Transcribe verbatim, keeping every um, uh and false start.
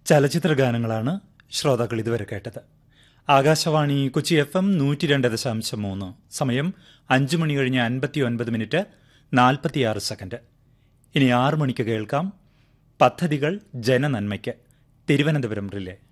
ചലച്ചിത്ര ഗാനങ്ങളാണ് ശ്രോതാക്കൾ ഇതുവരെ കേട്ടത്. ആകാശവാണി കൊച്ചി എഫ് എം നൂറ്റി രണ്ട് ദശാംശം മൂന്ന്. സമയം അഞ്ചു മണി കഴിഞ്ഞ് അൻപത്തി ഒൻപത് മിനിറ്റ് നാൽപ്പത്തിയാറ് സെക്കൻഡ്. ഇനി ആറു മണിക്ക് കേൾക്കാം പദ്ധതികൾ ജനനന്മയ്ക്ക്, തിരുവനന്തപുരം റിലേ.